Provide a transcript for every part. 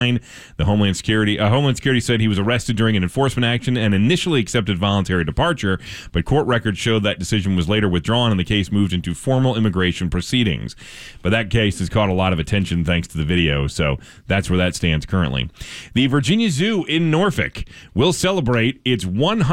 The Homeland Security said he was arrested during an enforcement action and initially accepted voluntary departure, but court records showed that decision was later withdrawn and the case moved into formal immigration proceedings. But that case has caught a lot of attention thanks to the video, so that's where that stands currently. The Virginia Zoo in Norfolk will celebrate its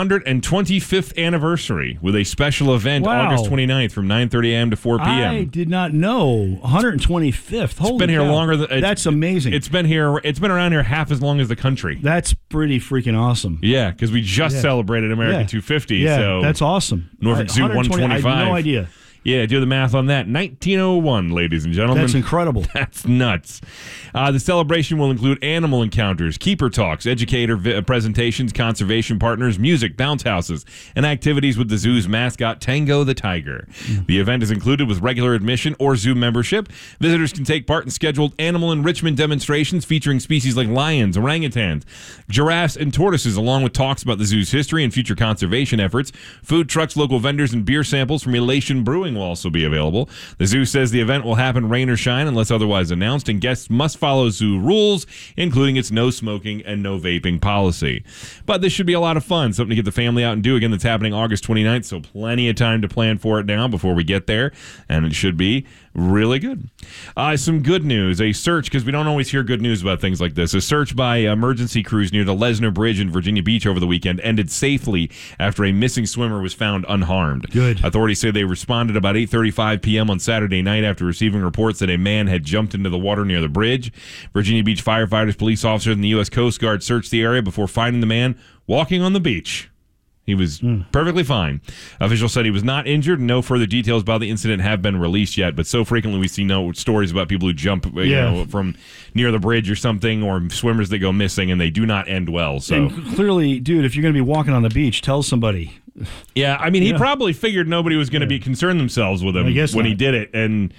125th anniversary with a special event August 29th from 9:30 a.m. to 4 p.m. I did not know. 125th. Holy It's been here cow. longer than... That's amazing. It's been around here half as long as the country. That's pretty freaking awesome. Yeah, because we just celebrated American 250. Yeah, so that's awesome. Norfolk Zoo 125. I had no idea. Yeah, do the math on that. 1901, ladies and gentlemen. That's incredible. That's nuts. The celebration will include animal encounters, keeper talks, educator presentations, conservation partners, music, bounce houses, and activities with the zoo's mascot, Tango the Tiger. The event is included with regular admission or zoo membership. Visitors can take part in scheduled animal enrichment demonstrations featuring species like lions, orangutans, giraffes, and tortoises, along with talks about the zoo's history and future conservation efforts. Food trucks, local vendors, and beer samples from Elation Brewing will also be available. The zoo says the event will happen rain or shine unless otherwise announced, and guests must follow zoo rules, including its no smoking and no vaping policy. But this should be a lot of fun, something to get the family out and do. Again, that's happening August 29th, so plenty of time to plan for it now before we get there, and it should be really good. Some good news. A search, because we don't always hear good news about things like this. A search by emergency crews near the Lesnar Bridge in Virginia Beach over the weekend ended safely after a missing swimmer was found unharmed. Good. Authorities say they responded about 8:35 p.m. on Saturday night after receiving reports that a man had jumped into the water near the bridge. Virginia Beach firefighters, police officers, and the U.S. Coast Guard searched the area before finding the man walking on the beach. He was perfectly fine. Officials said he was not injured, and no further details about the incident have been released yet. But so frequently we see stories about people who jump from near the bridge or something, or swimmers that go missing, and they do not end well. So and clearly, dude, if you're going to be walking on the beach, tell somebody. Yeah, I mean, he probably figured nobody was going to be concerned themselves with him when he did it, and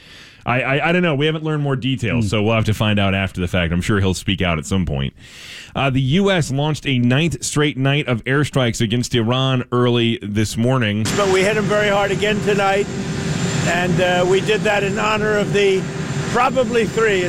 I don't know. We haven't learned more details, so we'll have to find out after the fact. I'm sure he'll speak out at some point. The U.S. launched a 9th straight night of airstrikes against Iran early this morning. But we hit them very hard again tonight, and we did that in honor of the probably three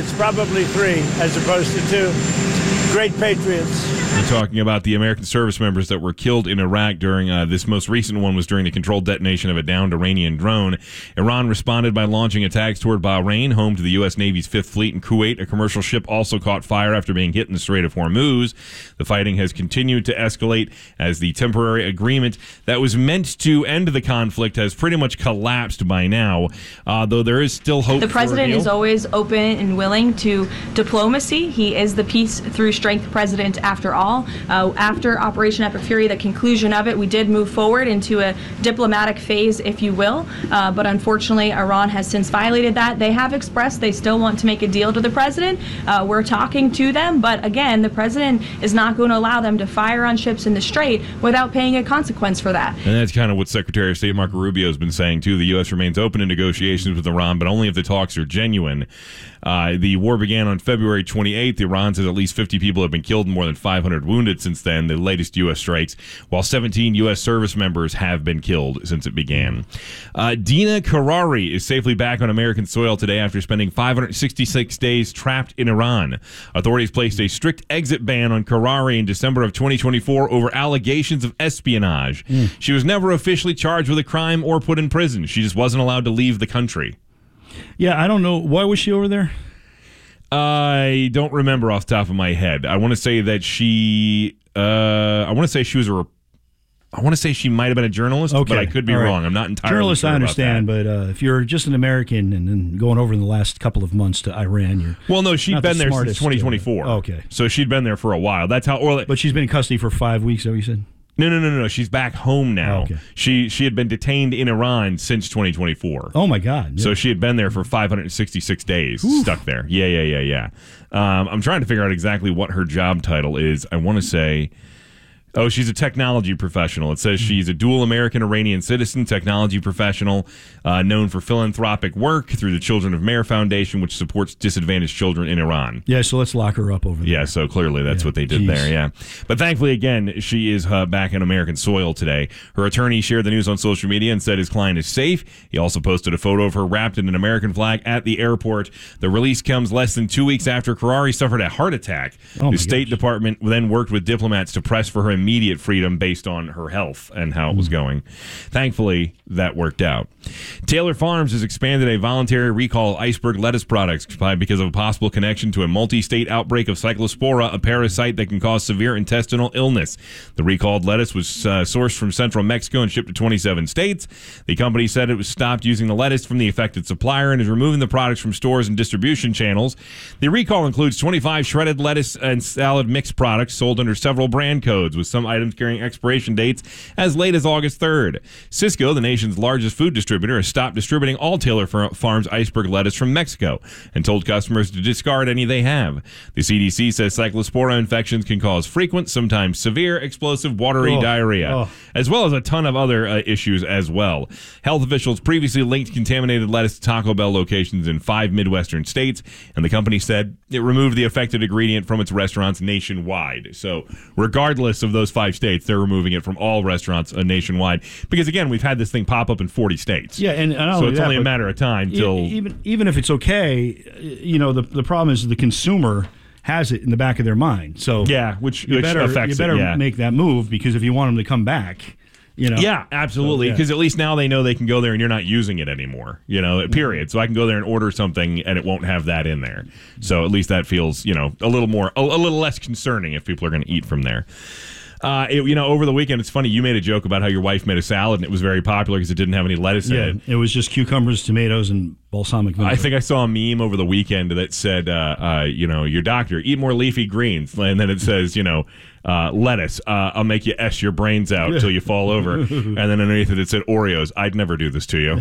as opposed to two great patriots. We're talking about the American service members that were killed in Iraq during this most recent one was during the controlled detonation of a downed Iranian drone. Iran responded by launching attacks toward Bahrain, home to the U.S. Navy's 5th Fleet, and Kuwait. A commercial ship also caught fire after being hit in the Strait of Hormuz. The fighting has continued to escalate as the temporary agreement that was meant to end the conflict has pretty much collapsed by now, though there is still hope. The president is always open and willing to diplomacy. He is the peace through strength president after all. After Operation Epic Fury, the conclusion of it, we did move forward into a diplomatic phase, if you will. But unfortunately, Iran has since violated that. They have expressed they still want to make a deal to the president. We're talking to them. But again, the president is not going to allow them to fire on ships in the Strait without paying a consequence for that. And that's kind of what Secretary of State Marco Rubio has been saying, too. The U.S. remains open to negotiations with Iran, but only if the talks are genuine. The war began on February 28th. Iran says at least 50 people have been killed and more than 500 wounded since then, the latest U.S. strikes, while 17 U.S. service members have been killed since it began. Dina Karari is safely back on American soil today after spending 566 days trapped in Iran. Authorities placed a strict exit ban on Karari in December of 2024 over allegations of espionage. She was never officially charged with a crime or put in prison. She just wasn't allowed to leave the country. Yeah, I don't know. Why was she over there? I don't remember off the top of my head. I want to say that she she might have been a journalist, but I could be wrong. I'm not entirely journalist, sure I understand, about but if you're just an American and then going over in the last couple of months to Iran, you're she'd been there since 2024. Okay, so she'd been there for a while. That's how. But she's been in custody for 5 weeks. Is that what you said? No. She's back home now. Oh, okay. She had been detained in Iran since 2024. Oh my God! Yeah. So she had been there for 566 days, stuck there. Yeah. I'm trying to figure out exactly what her job title is. I want to say Oh, she's a technology professional. It says she's a dual American-Iranian citizen, technology professional, known for philanthropic work through the Children of Meir Foundation, which supports disadvantaged children in Iran. Yeah, so let's lock her up over there. Yeah, so clearly that's what they did there, yeah. But thankfully, again, she is back on American soil today. Her attorney shared the news on social media and said his client is safe. He also posted a photo of her wrapped in an American flag at the airport. The release comes less than 2 weeks after Karari suffered a heart attack. The State Department then worked with diplomats to press for her immediate freedom based on her health and how it was going. Thankfully, that worked out. Taylor Farms has expanded a voluntary recall of iceberg lettuce products because of a possible connection to a multi-state outbreak of Cyclospora, a parasite that can cause severe intestinal illness. The recalled lettuce was sourced from central Mexico and shipped to 27 states. The company said it was stopped using the lettuce from the affected supplier and is removing the products from stores and distribution channels. The recall includes 25 shredded lettuce and salad mix products sold under several brand codes, with some items carrying expiration dates as late as August 3rd. Sysco, the nation's largest food distributor, has stopped distributing all Taylor Farms iceberg lettuce from Mexico and told customers to discard any they have. The CDC says Cyclospora infections can cause frequent, sometimes severe, explosive, watery diarrhea, as well as a ton of other issues as well. Health officials previously linked contaminated lettuce to Taco Bell locations in 5 Midwestern states, and the company said it removed the affected ingredient from its restaurants nationwide. So regardless of those 5 states, they're removing it from all restaurants nationwide. Because, again, we've had this thing pop up in 40 states. Yeah, and so it's only a matter of time till... Even if it's okay, the problem is the consumer has it in the back of their mind. So which better affects make that move, because if you want them to come back... Yeah, absolutely. Because at least now they know they can go there and you're not using it anymore. Period. So I can go there and order something and it won't have that in there. So at least that feels, a little less concerning if people are going to eat from there. Over the weekend, it's funny, you made a joke about how your wife made a salad and it was very popular because it didn't have any lettuce in it. It was just cucumbers, tomatoes, and balsamic vinegar. I think I saw a meme over the weekend that said, your doctor, eat more leafy greens. And then it says, lettuce, I'll make you S your brains out until you fall over. And then underneath it said Oreos. I'd never do this to you.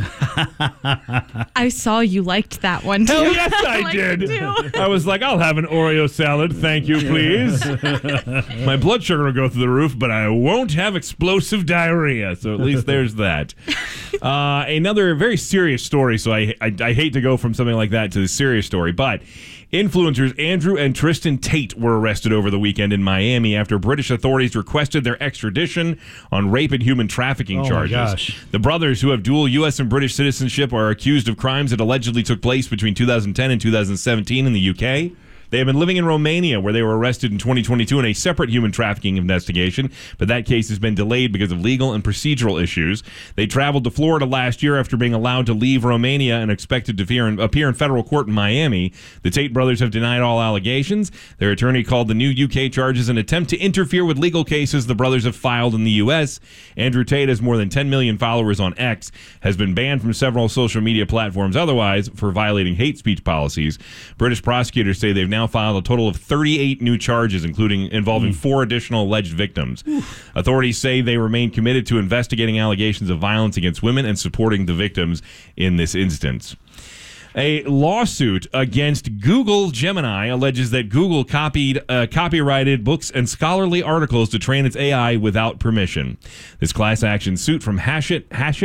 I saw you liked that one too. Hell yes, I did. I was like, I'll have an Oreo salad. Thank you, please. My blood sugar will go through the roof, but I won't have explosive diarrhea. So at least there's that. Another very serious story. So I hate to go from something like that to the serious story, but influencers Andrew and Tristan Tate were arrested over the weekend in Miami after British authorities requested their extradition on rape and human trafficking charges. My gosh. The brothers, who have dual U.S. and British citizenship, are accused of crimes that allegedly took place between 2010 and 2017 in the UK. They have been living in Romania, where they were arrested in 2022 in a separate human trafficking investigation, but that case has been delayed because of legal and procedural issues. They traveled to Florida last year after being allowed to leave Romania and expected to appear in federal court in Miami. The Tate brothers have denied all allegations. Their attorney called the new UK charges an attempt to interfere with legal cases the brothers have filed in the U.S. Andrew Tate has more than 10 million followers on X, has been banned from several social media platforms otherwise for violating hate speech policies. British prosecutors say they've now filed a total of 38 new charges, involving 4 additional alleged victims. Authorities say they remain committed to investigating allegations of violence against women and supporting the victims in this instance. A lawsuit against Google Gemini alleges that Google copyrighted books and scholarly articles to train its AI without permission. This class action suit from Hatchet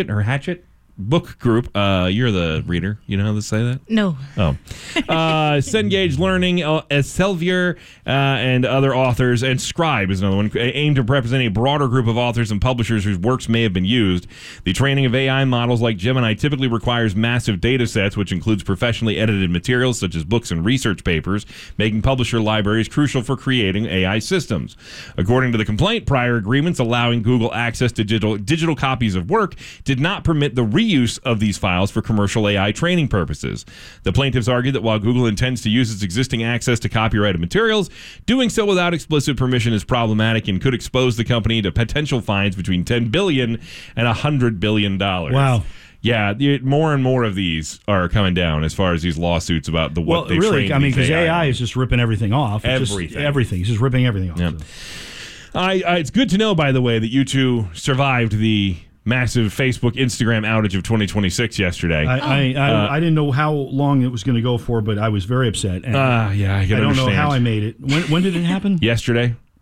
Book Group. You're the reader. You know how to say that? No. Oh. Cengage Learning, Elsevier, and other authors, and Scribe is another one, aim to represent a broader group of authors and publishers whose works may have been used. The training of AI models like Gemini typically requires massive data sets, which includes professionally edited materials such as books and research papers, making publisher libraries crucial for creating AI systems. According to the complaint, prior agreements allowing Google access to digital copies of work did not permit the reuse of these files for commercial AI training purposes. The plaintiffs argued that while Google intends to use its existing access to copyrighted materials, doing so without explicit permission is problematic and could expose the company to potential fines between $10 billion and $100 billion. Wow. Yeah, more and more of these are coming down as far as these lawsuits about what they really, train because AI is just ripping everything off. Everything. It's just ripping everything off. Yeah. So. It's good to know, by the way, that you two survived the massive Facebook, Instagram outage of 2026 yesterday. I didn't know how long it was going to go for, but I was very upset. And I can I don't understand. know how I made it. When did it happen? Yesterday.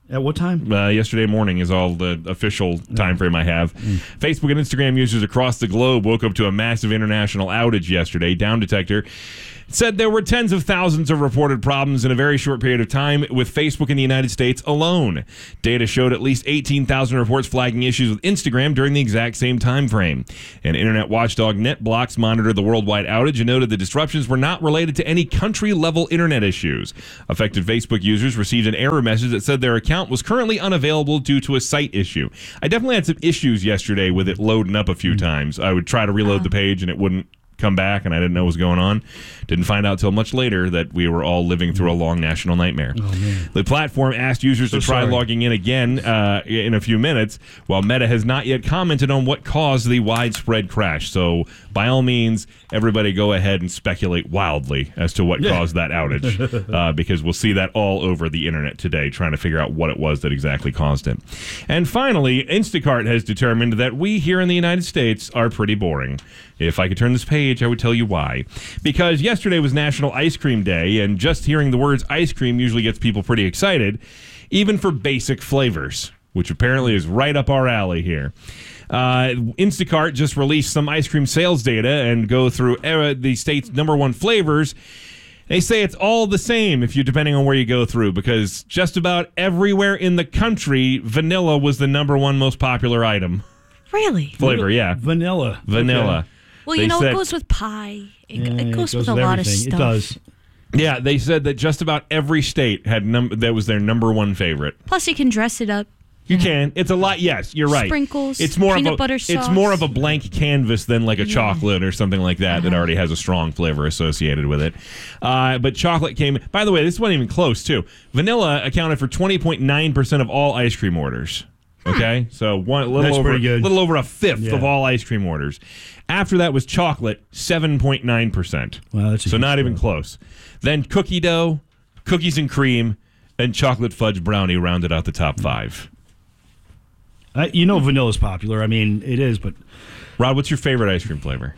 At what time? Yesterday morning is all the official time frame I have. Facebook and Instagram users across the globe woke up to a massive international outage yesterday. Down Detector said there were tens of thousands of reported problems in a very short period of time with Facebook in the United States alone. Data showed at least 18,000 reports flagging issues with Instagram during the exact same time frame. And internet watchdog NetBlocks monitored the worldwide outage and noted the disruptions were not related to any country-level internet issues. Affected Facebook users received an error message that said their account was currently unavailable due to a site issue. I definitely had some issues yesterday with it loading up a few times. I would try to reload the page and it wouldn't come back, and I didn't know what was going on. Didn't find out till much later that we were all living through a long national nightmare. The platform asked users to try logging in again in a few minutes, while Meta has not yet commented on what caused the widespread crash. So by all means, everybody go ahead and speculate wildly as to what caused that outage, because we'll see that all over the internet today, trying to figure out what it was that exactly caused it. And finally, Instacart has determined that we here in the United States are pretty boring. If I could turn this page, I would tell you why. Because yesterday was National Ice Cream Day, and just hearing the words ice cream usually gets people pretty excited, even for basic flavors, which apparently is right up our alley here. Instacart just released some ice cream sales data and go through the state's number one flavors. They say it's all the same depending on where you go through, because just about everywhere in the country, vanilla was the number one most popular item. Really? Flavor, yeah. Vanilla. Okay. Well, it goes with pie. It goes with a lot of stuff. It does. Yeah, they said that just about every state had that was their number one favorite. Plus, you can dress it up. You can. It's a lot. Yes, you're right. Sprinkles. It's more peanut of butter sauce. It's more of a blank canvas than like a chocolate or something like that that already has a strong flavor associated with it. But chocolate came. By the way, this wasn't even close too. Vanilla accounted for 20.9% of all ice cream orders. Okay, so little over a fifth of all ice cream orders. After that was chocolate, 7.9%. Wow, that's so not even close. Then cookie dough, cookies and cream, and chocolate fudge brownie rounded out the top 5. Vanilla's popular. I mean, it is, but Rod, what's your favorite ice cream flavor?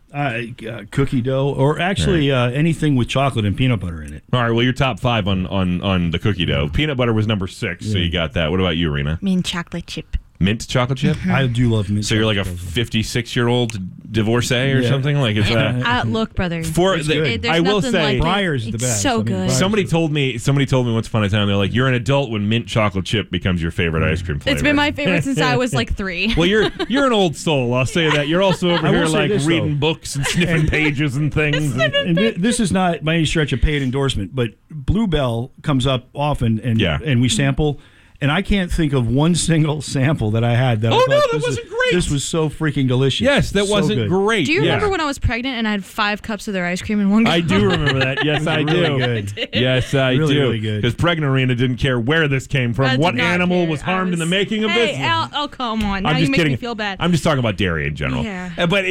Cookie dough, or actually anything with chocolate and peanut butter in it. All right, well, your top 5 on the cookie dough. Peanut butter was number 6, so you got that. What about you, Rena? Mint chocolate chip. Mint chocolate chip? I do love mint. So you're like a 56-year-old divorcee or something? Like it's look, brother. I will say, Breyer's the best. So good. Somebody told me once upon a time, they're like, you're an adult when mint chocolate chip becomes your favorite ice cream flavor. It's been my favorite since I was like 3. Well, you're an old soul. I'll say that. You're also over here like reading books and sniffing pages and things. And this is not by any stretch a paid endorsement, but Bluebell comes up often, and we sample. And I can't think of one single sample that I had that wasn't great. This was so freaking delicious. Yes, that wasn't great. Do you remember when I was pregnant and I had 5 cups of their ice cream in one go? I do remember that. Yes, I do. Good. Yes, I do. Really good. Because pregnant Rena didn't care where this came from. What animal was harmed in the making of this? Oh, come on. Now I'm you just make kidding. me feel bad. I'm just talking about dairy in general. Yeah. But,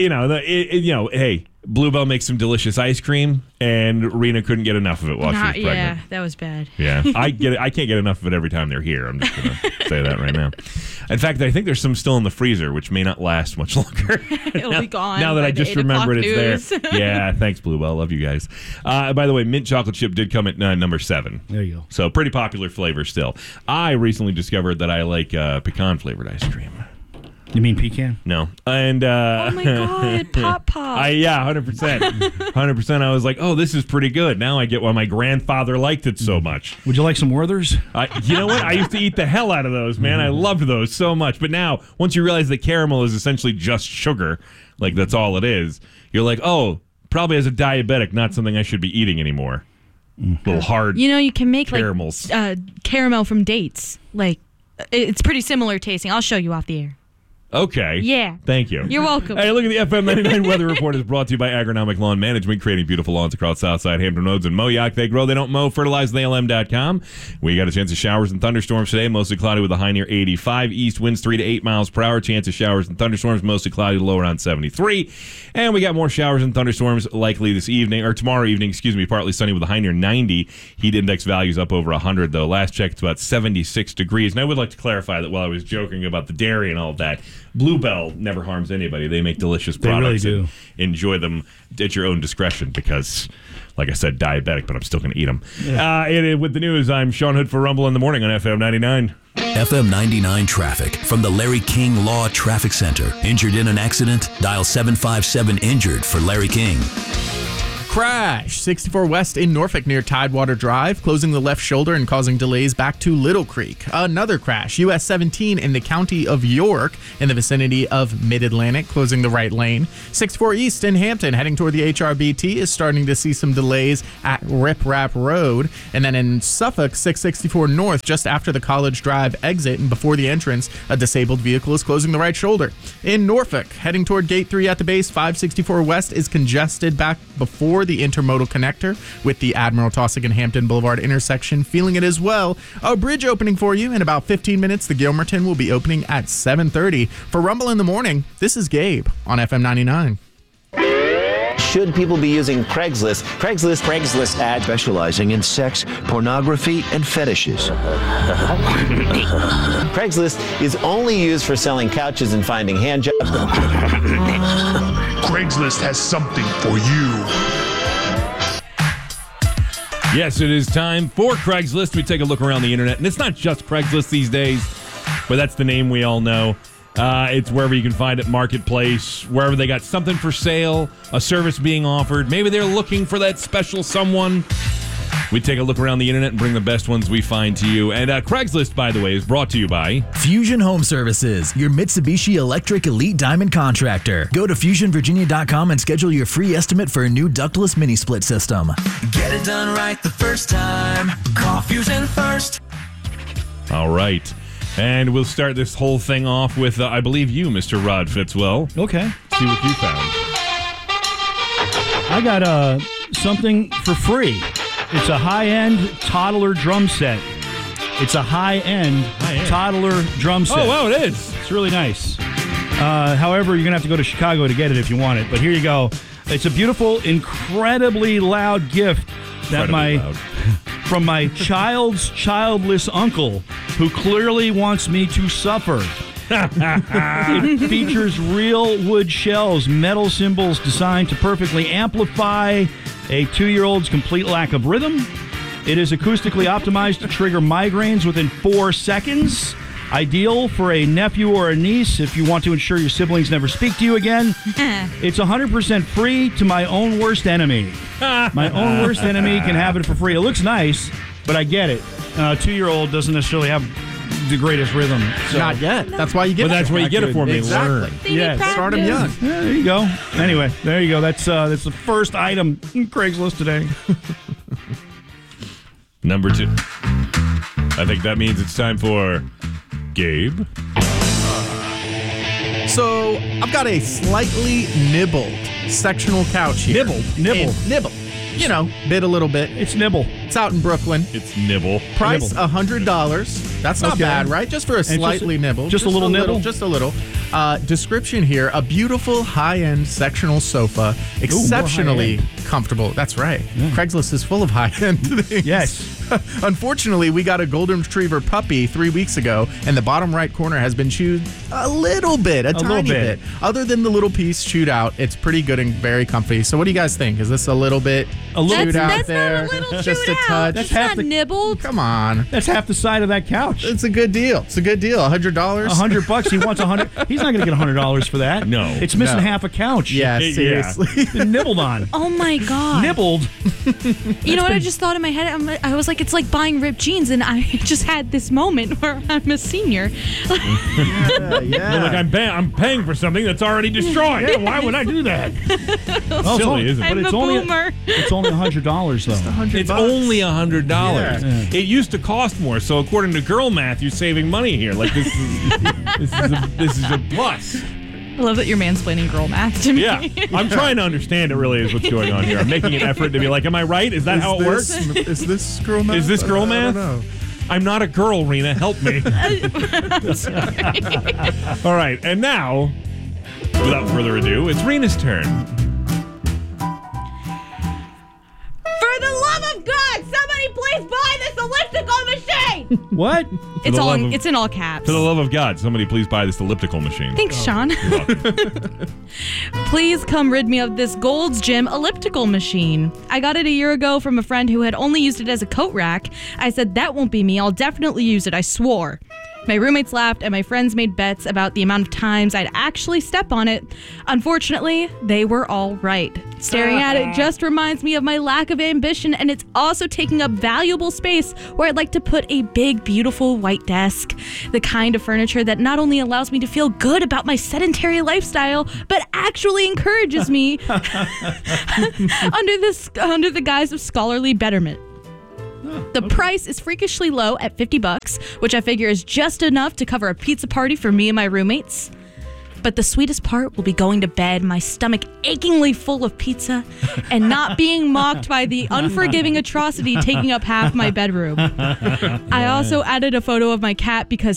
hey, Bluebell makes some delicious ice cream, and Rena couldn't get enough of it while she was pregnant. Yeah, that was bad. Yeah, I get it. I can't get enough of it every time they're here. I'm just going to say that right now. In fact, I think there's some still in the freezer, which may not last much longer. It'll be gone. Now that I just remembered it's news. there. Yeah, thanks, Bluebell. Love you guys. By the way, mint chocolate chip did come at number 7. There you go. So pretty popular flavor still. I recently discovered that I like pecan flavored ice cream. You mean pecan? No. And oh my God, Pop. 100%. 100%. I was like, oh, this is pretty good. Now I get why my grandfather liked it so much. Would you like some Werther's? You know what? I used to eat the hell out of those, man. I loved those so much. But now, once you realize that caramel is essentially just sugar, like that's all it is, you're like, oh, probably as a diabetic, not something I should be eating anymore. Little hard you can make caramels. Caramel from dates. Like, it's pretty similar tasting. I'll show you off the air. Okay. Yeah. Thank you. You're welcome. Hey, look at the FM 99 Weather Report is brought to you by Agronomic Lawn Management, creating beautiful lawns across Southside, Hampton Roads, and Moyock. They grow, they don't mow. FertilizeTheALM.com. We got a chance of showers and thunderstorms today, mostly cloudy with a high near 85. East winds 3 to 8 miles per hour. Chance of showers and thunderstorms, mostly cloudy, low around 73. And we got more showers and thunderstorms likely this evening, or tomorrow evening, partly sunny with a high near 90. Heat index values up over 100, though. Last check, it's about 76 degrees. And I would like to clarify that while I was joking about the dairy and all of that, Bluebell never harms anybody. They make delicious products. They really do. Enjoy them at your own discretion because, like I said, diabetic, but I'm still going to eat them. Yeah. With the news, I'm Sean Hood for Rumble in the Morning on FM 99. FM 99 traffic from the Larry King Law Traffic Center. Injured in an accident? Dial 757-INJURED for Larry King. Crash 64 West in Norfolk near Tidewater Drive, closing the left shoulder and causing delays back to Little Creek. Another crash, US 17 in the county of York in the vicinity of Mid-Atlantic, closing the right lane. 64 East in Hampton heading toward the HRBT is starting to see some delays at Rip Rap Road. And then in Suffolk, 664 North, just after the College Drive exit and before the entrance, a disabled vehicle is closing the right shoulder. In Norfolk, heading toward Gate 3 at the base, 564 West is congested back before the intermodal connector with the Admiral Taussig and Hampton Boulevard intersection. Feeling it as well. A bridge opening for you in about 15 minutes. The Gilmerton will be opening at 7:30. For Rumble in the Morning, this is Gabe on FM 99. Should people be using Craigslist? Craigslist ad specializing in sex, pornography, and fetishes. Craigslist is only used for selling couches and finding hand jobs. Craigslist has something for you. Yes, it is time for Craigslist. We take a look around the internet, and it's not just Craigslist these days, but that's the name we all know. It's wherever you can find it, Marketplace, wherever they got something for sale, a service being offered. Maybe they're looking for that special someone. We take a look around the internet and bring the best ones we find to you. And Craigslist, by the way, is brought to you by Fusion Home Services, your Mitsubishi Electric Elite Diamond contractor. Go to FusionVirginia.com and schedule your free estimate for a new ductless mini split system. Get it done right the first time. Call Fusion first. All right. And we'll start this whole thing off with, I believe you, Mr. Rod Fitzwell. Okay. See what you found. I got something for free. It's a high-end toddler drum set. It's a high-end toddler drum set. Oh, wow, it is. It's really nice. However, you're going to have to go to Chicago to get it if you want it. But here you go. It's a beautiful, incredibly loud gift that from my child's childless uncle, who clearly wants me to suffer. It features real wood shells, metal cymbals designed to perfectly amplify a 2-year-old's complete lack of rhythm. It is acoustically optimized to trigger migraines within 4 seconds. Ideal for a nephew or a niece if you want to ensure your siblings never speak to you again. It's 100% free to my own worst enemy. My own worst enemy can have it for free. It looks nice, but I get it. A 2-year-old doesn't necessarily have the greatest rhythm. So. Not yet. That's why you get it. But that's why you get it for me. Exactly. Yeah, start them young. Yeah, there you go. Anyway, there you go. That's the first item in Craigslist today. Number 2. I think that means it's time for Gabe. So I've got a slightly nibbled sectional couch here. Nibble. You know, bit a little bit. It's nibble. It's out in Brooklyn. It's nibble. Price $100. That's not bad, right? Just for a slightly nibble. Just a little nibble? Just a little. Description here, a beautiful high-end sectional sofa, exceptionally comfortable. That's right. Yeah. Craigslist is full of high-end things. Yes. Unfortunately, we got a golden retriever puppy 3 weeks ago, and the bottom right corner has been chewed a little bit, a tiny bit. Other than the little piece chewed out, it's pretty good and very comfy. So what do you guys think? Is this a little bit chewed out that's there? Not a little just chewed a touch. That's half not nibbled. Come on. That's half the side of that couch. It's a good deal. It's a good deal. $100. $100. He wants $100. He's not going to get $100 for that. No. It's missing half a couch. Yeah, seriously. Been nibbled on. Oh my God. Nibbled. You know what I just thought in my head? I was like, it's like buying ripped jeans, and I just had this moment where I'm a senior. Yeah. You're like, I'm paying for something that's already destroyed. Yeah, why would I do that? Well, silly, isn't it? I'm But a boomer. It's only $100 though. It's only $100. Yeah. It used to cost more, so according to girl math, you're saving money here. Like this is a plus. I love that you're mansplaining girl math to me. Yeah, I'm trying to understand it really is what's going on here. I'm making an effort to be like, am I right? Is that how it works? Is this girl math? Is this girl math? I don't know. I'm not a girl, Rena. Help me. All right, and now, without further ado, it's Rena's turn. For the love of God, somebody please buy this elliptical machine! What? It's in all caps. For the love of God, somebody please buy this elliptical machine. Thanks, Sean. Please come rid me of this Gold's Gym elliptical machine. I got it a year ago from a friend who had only used it as a coat rack. I said, that won't be me. I'll definitely use it. I swore. My roommates laughed and my friends made bets about the amount of times I'd actually step on it. Unfortunately, they were all right. Staring at it just reminds me of my lack of ambition, and it's also taking up valuable space where I'd like to put a big, beautiful white desk. The kind of furniture that not only allows me to feel good about my sedentary lifestyle, but actually encourages me under the guise of scholarly betterment. The price is freakishly low at $50, which I figure is just enough to cover a pizza party for me and my roommates. But the sweetest part will be going to bed, my stomach achingly full of pizza, and not being mocked by the unforgiving atrocity taking up half my bedroom. I also added a photo of my cat because